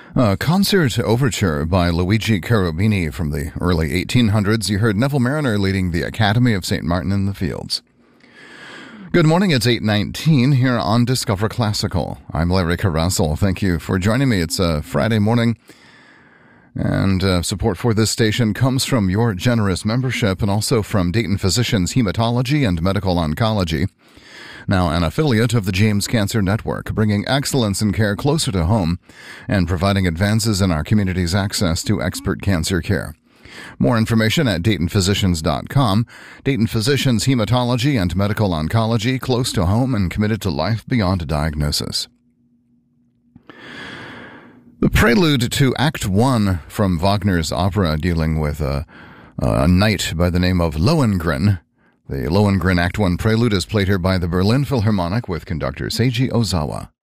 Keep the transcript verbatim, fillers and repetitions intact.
A concert overture by Luigi Cherubini from the early eighteen hundreds. You heard Neville Marriner leading the Academy of Saint Martin in the Fields. Good morning, it's eight nineteen here on Discover Classical. I'm Larry Carasel. Thank you for joining me. It's a Friday morning, and uh, support for this station comes from your generous membership and also from Dayton Physicians Hematology and Medical Oncology, now an affiliate of the James Cancer Network, bringing excellence in care closer to home and providing advances in our community's access to expert cancer care. More information at Dayton Physicians dot com. Dayton Physicians Hematology and Medical Oncology, close to home and committed to life beyond a diagnosis. The prelude to Act One from Wagner's opera dealing with a, a knight by the name of Lohengrin. The Lohengrin Act One prelude is played here by the Berlin Philharmonic with conductor Seiji Ozawa.